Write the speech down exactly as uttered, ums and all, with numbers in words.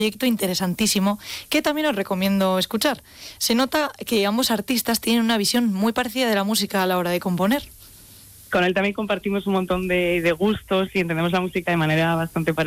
proyecto interesantísimo que también os recomiendo escuchar. Se nota que ambos artistas tienen una visión muy parecida de la música a la hora de componer. Con él también compartimos un montón de, de gustos y entendemos la música de manera bastante parecida.